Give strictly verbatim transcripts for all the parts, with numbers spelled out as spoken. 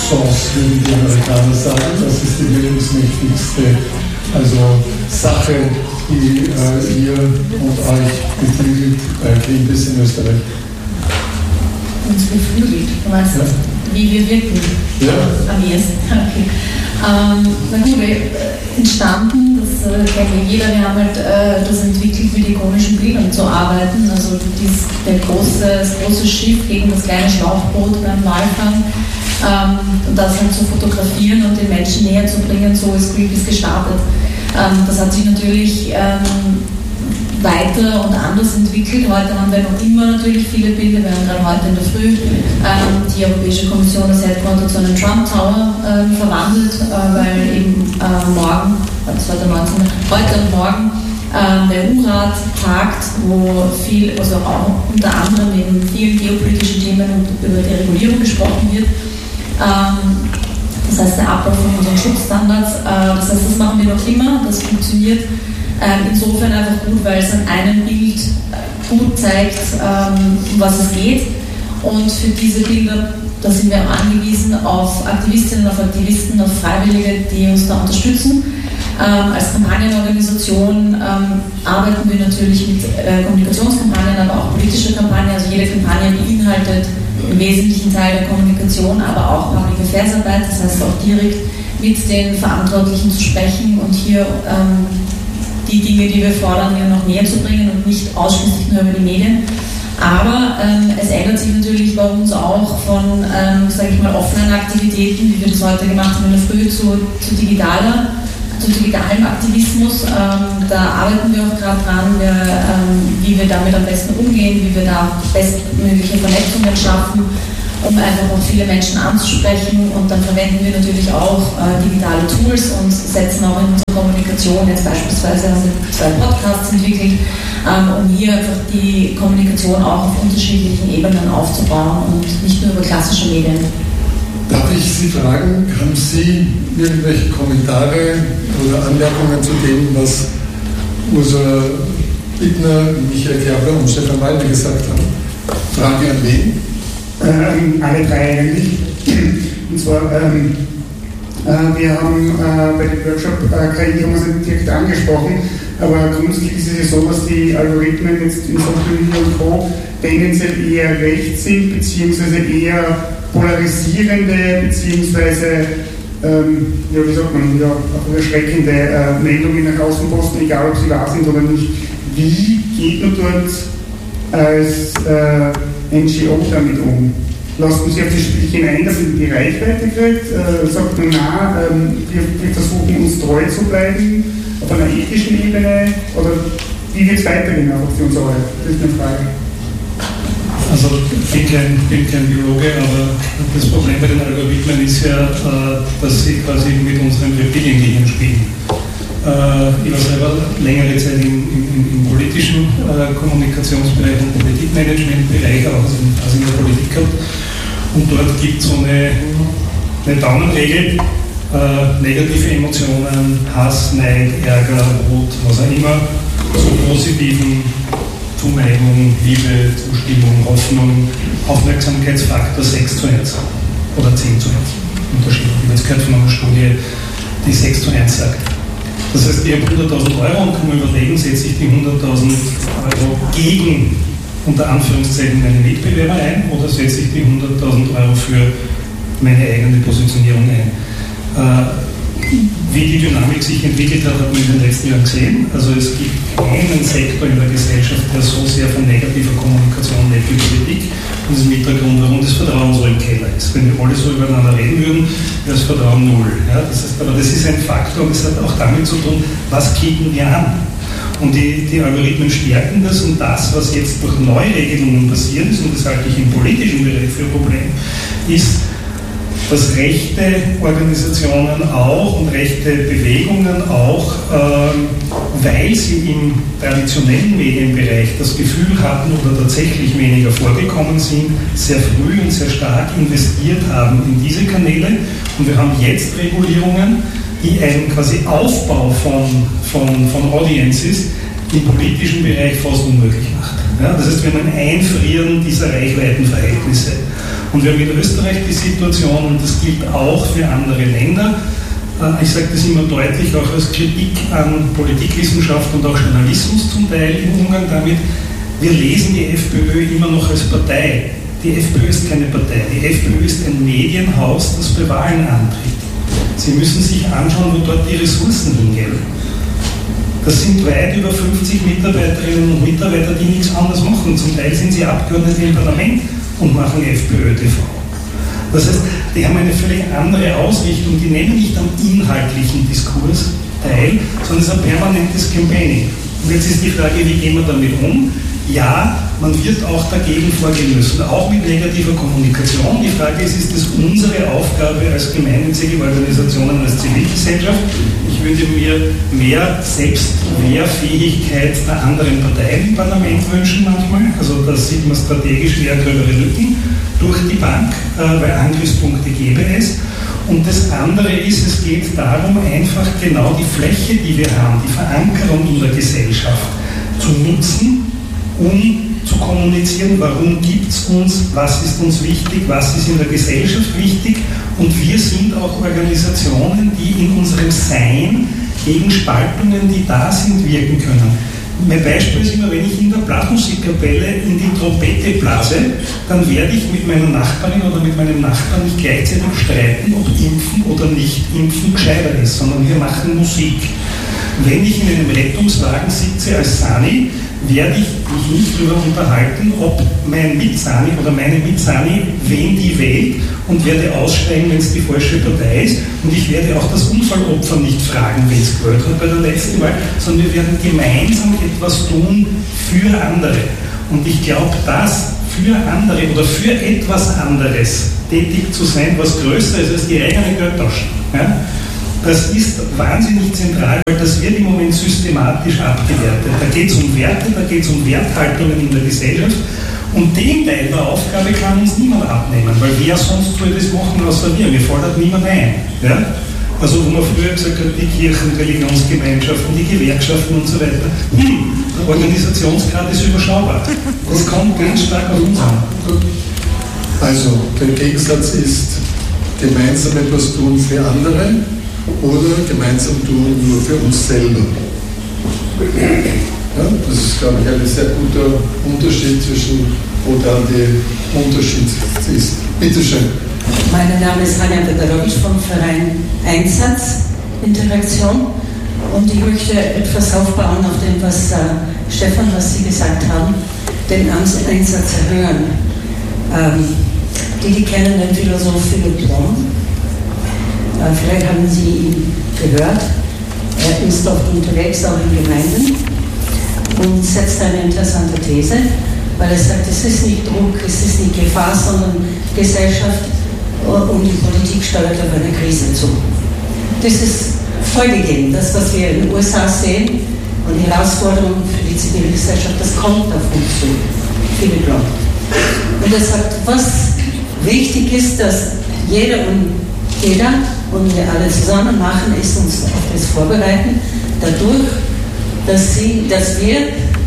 Chance, würden die Amerikaner sagen. Das ist die wirkungsmächtigste also Sache, die äh, ihr und euch beflügelt bei Greenpeace in Österreich. Uns beflügelt, du weißt, ja. Wie wir wirken. Ja. Am ehesten. Okay. Ähm, na gut, entstanden, das äh, kennt ja jeder, wir haben halt äh, das entwickelt, mit ikonischen Bildern zu arbeiten. Also dies, der große, das große Schiff gegen das kleine Schlauchboot beim Walfang. Ähm, und das halt zu fotografieren und den Menschen näher zu bringen, so ist Greenpeace gestartet. Ähm, das hat sich natürlich ähm, weiter und anders entwickelt. Heute haben wir noch immer natürlich viele Bilder. Wir haben gerade heute in der Früh ähm, die Europäische Kommission das Headquarter zu einem Trump Tower ähm, verwandelt, äh, weil eben äh, morgen, das war der neunzehnte heute und morgen äh, der E U-Rat tagt, wo viel, also auch unter anderem eben vielen geopolitischen Themen und über die Regulierung gesprochen wird. Ähm, das heißt, der Abbau von unseren Schutzstandards. Äh, das heißt, das machen wir noch immer. Das funktioniert insofern einfach gut, weil es an einem Bild gut zeigt, um was es geht. Und für diese Bilder, da sind wir angewiesen auf Aktivistinnen, auf Aktivisten, auf Freiwillige, die uns da unterstützen. Als Kampagnenorganisation arbeiten wir natürlich mit Kommunikationskampagnen, aber auch politischer Kampagnen. Also jede Kampagne beinhaltet im wesentlichen Teil der Kommunikation, aber auch Public Affairs Arbeit, das heißt auch direkt mit den Verantwortlichen zu sprechen und hier die Dinge, die wir fordern, ja noch näher zu bringen und nicht ausschließlich nur über die Medien. Aber ähm, es ändert sich natürlich bei uns auch von, ähm, sage ich mal, offenen Aktivitäten, wie wir das heute gemacht haben in der Früh, zu, zu digitaler, zu digitalem Aktivismus. Ähm, da arbeiten wir auch gerade dran, wir, ähm, wie wir damit am besten umgehen, wie wir da bestmögliche Vernetzungen schaffen, um einfach auch viele Menschen anzusprechen. Und dann verwenden wir natürlich auch äh, digitale Tools und setzen auch in unserer Kommunikation, jetzt beispielsweise haben wir zwei Podcasts entwickelt, ähm, um hier einfach die Kommunikation auch auf unterschiedlichen Ebenen aufzubauen und nicht nur über klassische Medien. Darf ich Sie fragen, haben Sie irgendwelche Kommentare oder Anmerkungen zu dem, was Ursula Bittner, Michael Kerber und Stefan Walter gesagt haben? Frage an wen? Ähm, alle drei eigentlich. Und zwar, ähm, äh, wir haben äh, bei dem Workshop äh, K I, haben wir es nicht direkt angesprochen, aber grundsätzlich ist es ja so, dass die Algorithmen jetzt in Social Media und Co. tendenziell eher rechts sind, beziehungsweise eher polarisierende, beziehungsweise, ähm, ja, wie sagt man, ja, auch erschreckende äh, Meldungen nach außen posten, egal ob sie wahr sind oder nicht. Wie geht man dort als äh, N G O damit um? Lasst uns auf das Spielchen ein, dass man die Reichweite kriegt, äh, sagt man, na, ähm, wir, wir versuchen uns treu zu bleiben, auf einer ethischen Ebene, oder wie wird es weitergehen für uns alle? Das ist eine Frage. Also ich bin kein, bin kein Biologe, aber das Problem bei den Algorithmen ist ja, äh, dass sie quasi mit unserem Reptiliengehirn spielen. Äh, ich war selber längere Zeit im, im, im politischen äh, Kommunikationsbereich und Politikmanagementbereich, auch also, also in der Politik gehabt. Und dort gibt es so eine, eine Daumenregel, äh, negative Emotionen, Hass, Neid, Ärger, Wut, was auch immer, zu positiven Zuneigung, Liebe, Zustimmung, Hoffnung, Aufmerksamkeitsfaktor sechs zu eins oder zehn zu eins. Unterschied. Ich habe jetzt gehört von einer Studie, die sechs zu eins sagt. Das heißt, ich habe hunderttausend Euro und kann mir überlegen, setze ich die hunderttausend Euro gegen, unter Anführungszeichen, meine Mitbewerber ein oder setze ich die hunderttausend Euro für meine eigene Positionierung ein. Äh, wie die Dynamik sich entwickelt hat, hat man in den letzten Jahren gesehen. Also es gibt keinen Sektor in der Gesellschaft, der so sehr von negativer Kommunikation lebt wie Politik. Und das ist mit der Grund, warum das Vertrauen so im Keller ist. Wenn wir alle so übereinander reden würden, wäre das Vertrauen null. Ja, das heißt, aber das ist ein Faktor und es hat auch damit zu tun, was kicken wir an. Und die, die Algorithmen stärken das und das, was jetzt durch Neuregelungen passiert ist, und das halte ich im politischen Bereich für ein Problem, ist, dass rechte Organisationen auch und rechte Bewegungen auch, ähm, weil sie im traditionellen Medienbereich das Gefühl hatten oder tatsächlich weniger vorgekommen sind, sehr früh und sehr stark investiert haben in diese Kanäle. Und wir haben jetzt Regulierungen, die einen quasi Aufbau von, von, von Audiences im politischen Bereich fast unmöglich macht. Ja, das heißt, wir haben ein Einfrieren dieser Reichweitenverhältnisse. Und wir haben in Österreich die Situation, und das gilt auch für andere Länder, ich sage das immer deutlich, auch als Kritik an Politikwissenschaft und auch Journalismus zum Teil im Umgang damit, wir lesen die FPÖ immer noch als Partei. Die FPÖ ist keine Partei. Die FPÖ ist ein Medienhaus, das bei Wahlen antritt. Sie müssen sich anschauen, wo dort die Ressourcen hingehen. Das sind weit über fünfzig Mitarbeiterinnen und Mitarbeiter, die nichts anderes machen. Zum Teil sind sie Abgeordnete im Parlament und machen FPÖ-T V. Das heißt, die haben eine völlig andere Ausrichtung. Die nehmen nicht am inhaltlichen Diskurs teil, sondern es ist ein permanentes Campaigning. Und jetzt ist die Frage, wie gehen wir damit um? Ja, man wird auch dagegen vorgehen müssen, auch mit negativer Kommunikation. Die Frage ist, ist es unsere Aufgabe als gemeinnützige Organisationen, als Zivilgesellschaft? Ich würde mir mehr Selbstwehrfähigkeit der anderen Parteien im Parlament wünschen manchmal. Also da sieht man strategisch eher gröbere Lücken durch die Bank, weil Angriffspunkte gäbe es. Und das andere ist, es geht darum, einfach genau die Fläche, die wir haben, die Verankerung in der Gesellschaft zu nutzen, um zu kommunizieren, warum gibt es uns, was ist uns wichtig, was ist in der Gesellschaft wichtig. Und wir sind auch Organisationen, die in unserem Sein gegen Spaltungen, die da sind, wirken können. Mein Beispiel ist immer, wenn ich in der Blasmusikkapelle in die Trompete blase, dann werde ich mit meiner Nachbarin oder mit meinem Nachbarn nicht gleichzeitig streiten, ob impfen oder nicht impfen gescheiter ist, sondern wir machen Musik. Wenn ich in einem Rettungswagen sitze als Sani, werde ich mich nicht darüber unterhalten, ob mein Mitsani oder meine Mitsani wen die wählt, und werde aussteigen, wenn es die falsche Partei ist. Und ich werde auch das Unfallopfer nicht fragen, wen es gewählt hat bei der letzten Wahl, sondern wir werden gemeinsam etwas tun für andere. Und ich glaube, das für andere oder für etwas anderes tätig zu sein, was größer ist als die eigene Geldtasche, ja? Das ist wahnsinnig zentral, weil das wird im Moment systematisch abgewertet. Da geht es um Werte, da geht es um Werthaltungen in der Gesellschaft, und den Teil der Aufgabe kann uns niemand abnehmen, weil wer sonst soll das machen außer wir? Mir fordert niemand ein. Ja? Also wo man früher gesagt hat, die Kirchen, Religionsgemeinschaften, die Gewerkschaften und so weiter. Hm, der Organisationsgrad ist überschaubar. Das kommt ganz stark auf uns an. Also, der Gegensatz ist gemeinsam etwas tun für andere oder gemeinsam tun nur für uns selber. Ja, das ist, glaube ich, ein sehr guter Unterschied zwischen, wo dann der Unterschied ist. Bitte schön. Mein Name ist Hanja Bedarowitsch vom Verein Einsatz Interaktion, und ich möchte etwas aufbauen auf dem, was äh, Stefan, was Sie gesagt haben, den Einsatz erhöhen. Ähm, die, die kennen den Philosoph Philipp Blom, äh, vielleicht haben Sie ihn gehört. Er ist oft unterwegs, auch in Gemeinden, und setzt eine interessante These, weil er sagt, es ist nicht Druck, es ist nicht Gefahr, sondern Gesellschaft und die Politik steuert auf eine Krise zu. Das ist vorgegeben, das, was wir in den U S A sehen, und die Herausforderung für die Zivilgesellschaft, das kommt auf uns zu. Philipp Blom. Und er sagt, was wichtig ist, dass jeder und jeder und wir alle zusammen machen, ist uns auf das vorbereiten, dadurch, dass, sie, dass wir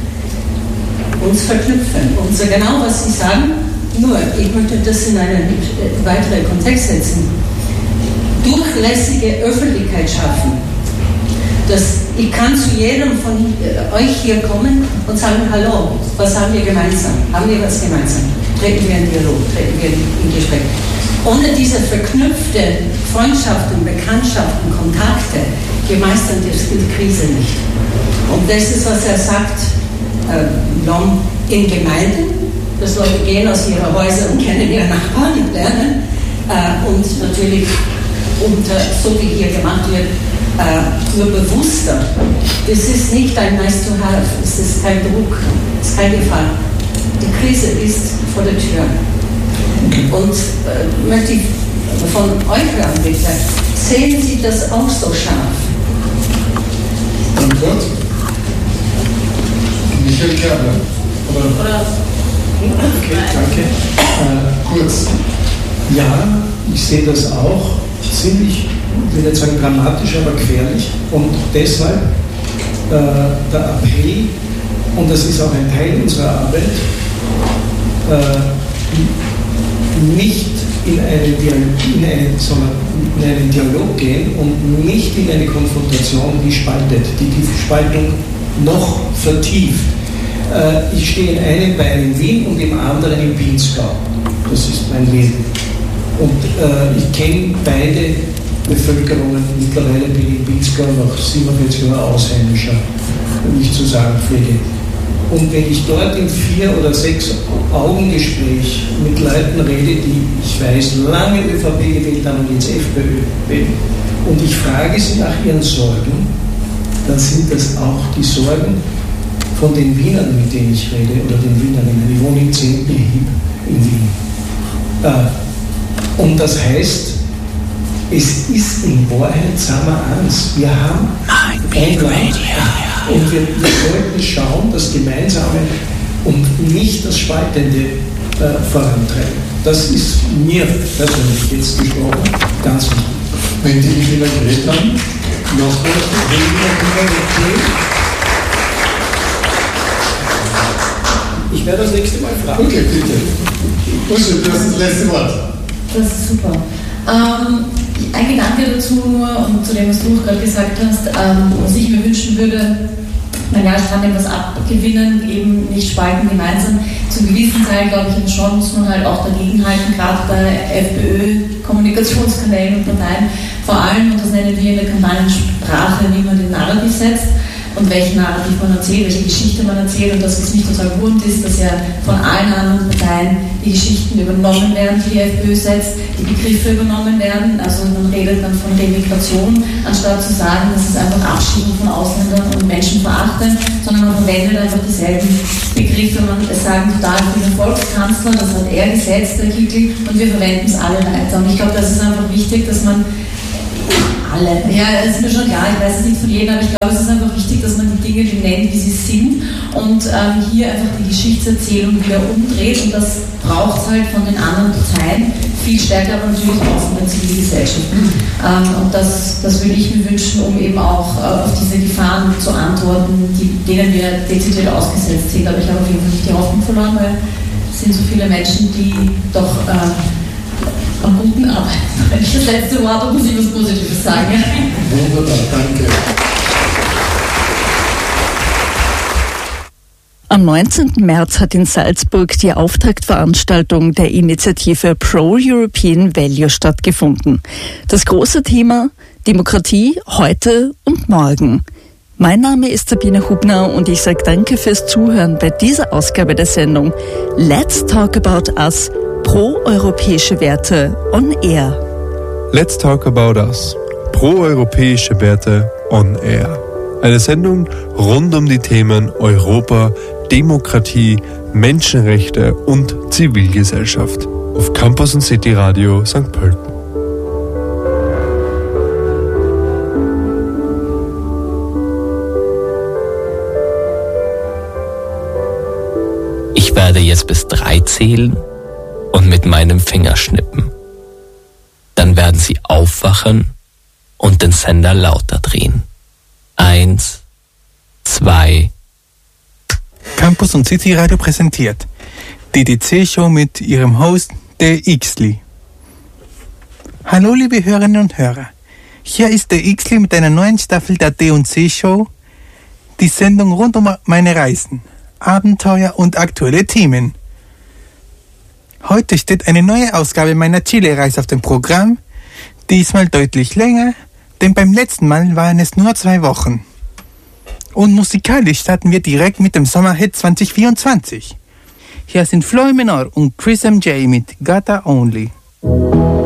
uns verknüpfen. Und so genau, was Sie sagen, nur, ich möchte das in einen weiteren Kontext setzen. Durchlässige Öffentlichkeit schaffen. Das, ich kann zu jedem von euch hier kommen und sagen, hallo, was haben wir gemeinsam? Haben wir was gemeinsam? Treten wir in Dialog, treten wir in Gespräch. Ohne diese verknüpfte Freundschaften, Bekanntschaften, Kontakte, wir meistern die Krise nicht. Und das ist, was er sagt, äh, in Gemeinden, dass Leute gehen aus ihren Häusern und kennen ihre Nachbarn und lernen. Äh, und natürlich, unter, so wie hier gemacht wird, äh, nur bewusster. Das ist nicht ein nice to have, es ist kein Druck, es ist keine Gefahr. Die Krise ist vor der Tür. Und äh, möchte ich von euch hören, bitte, sehen Sie das auch so scharf? Antwort? Michael Kerber. Oder? Oder Okay, danke. Äh, kurz. Ja, ich sehe das auch ziemlich, ich will nicht sagen dramatisch, aber gefährlich. Und deshalb äh, der Appell, und das ist auch ein Teil unserer Arbeit, äh, nicht in einen, in, einen, sondern in einen Dialog gehen und nicht in eine Konfrontation, die spaltet, die die Spaltung noch vertieft. Äh, ich stehe in einem Bein in Wien und im anderen im Pinzgau. Das ist mein Leben. Und äh, ich kenne beide Bevölkerungen. Mittlerweile bin ich in Pinzgau nach siebenundvierzig Jahren Ausheimischer, wie ich zu sagen pflege. Und wenn ich dort im Vier- oder Sechs-Augen-Gespräch mit Leuten rede, die, ich weiß, lange ÖVP gewählt haben und jetzt FPÖ wählen, und ich frage sie nach ihren Sorgen, dann sind das auch die Sorgen von den Wienern, mit denen ich rede, oder den Wienerinnen. Ich wohne im zehnten Hieb in Wien. Äh, und das heißt, es ist in Wahrheit Summer eins. Wir haben ein Land und wir, wir sollten schauen, das Gemeinsame und nicht das Spaltende äh, vorantreiben. Das ist mir persönlich jetzt gesprochen ganz wichtig. Wenn die nicht wieder geredet haben, noch ich werde das nächste Mal fragen. Okay, bitte. Uschi, du hast das letzte Wort. Das ist super. Ähm, ein Gedanke dazu nur und zu dem, was du auch gerade gesagt hast, ähm, was ich mir wünschen würde, naja, ich kann etwas abgewinnen, eben nicht spalten gemeinsam. Zu gewissen Teil, glaube ich, schon muss man halt auch dagegenhalten, gerade bei FPÖ-Kommunikationskanälen und Parteien, vor allem, und das nennen wir in der Kampagnensprache, wie man den Narrativ setzt und welchen Narrativ man erzählt, welche Geschichte man erzählt, und dass es nicht total wurmt ist, dass ja von allen anderen Parteien die Geschichten übernommen werden, die die FPÖ setzt, die Begriffe übernommen werden, also man redet dann von Remigration, anstatt zu sagen, das ist einfach Abschiebung von Ausländern und Menschenverachtend, sondern man verwendet einfach dieselben Begriffe, man sagen total viel Volkskanzler, das hat er gesetzt, der Kickl, und wir verwenden es alle weiter, und ich glaube, das ist einfach wichtig, dass man alle. Ja, es ist mir schon klar, ich weiß es nicht von jedem, aber ich glaube, es ist einfach wichtig, dass man die Dinge benennt, wie sie sind, und ähm, hier einfach die Geschichtserzählung wieder umdreht, und das braucht es halt von den anderen Parteien viel stärker, aber natürlich auch von der Zivilgesellschaft. Ähm, und das, das würde ich mir wünschen, um eben auch äh, auf diese Gefahren zu antworten, die, denen wir dezidiert ausgesetzt sind. Aber ich habe auf jeden Fall nicht die Hoffnung verloren, weil es sind so viele Menschen, die doch äh, am guten Arbeiten. Wenn ich das letzte Wort habe, muss ich was Positives sagen. Wunderbar, danke. Am neunzehnten März hat in Salzburg die Auftaktveranstaltung der Initiative Pro-European Value stattgefunden. Das große Thema: Demokratie heute und morgen. Mein Name ist Sabine Hubner und ich sage danke fürs Zuhören bei dieser Ausgabe der Sendung Let's Talk About Us, pro-europäische Werte on Air. Let's Talk About Us, pro-europäische Werte on Air. Eine Sendung rund um die Themen Europa, Demokratie, Menschenrechte und Zivilgesellschaft auf Campus und City Radio Sankt Pölten. Ich werde jetzt bis drei zählen und mit meinem Finger schnippen. Dann werden Sie aufwachen und den Sender lauter drehen. Eins, zwei. Campus und City Radio präsentiert die D C-Show mit ihrem Host, der Xli. Hallo liebe Hörerinnen und Hörer, hier ist der Xli mit einer neuen Staffel der D C-Show, die Sendung rund um meine Reisen, Abenteuer und aktuelle Themen. Heute steht eine neue Ausgabe meiner Chile-Reise auf dem Programm, diesmal deutlich länger, denn beim letzten Mal waren es nur zwei Wochen. Und musikalisch starten wir direkt mit dem Sommerhit zwanzig vierundzwanzig. Hier sind Floyd Menor und Chris M J mit Gata Only.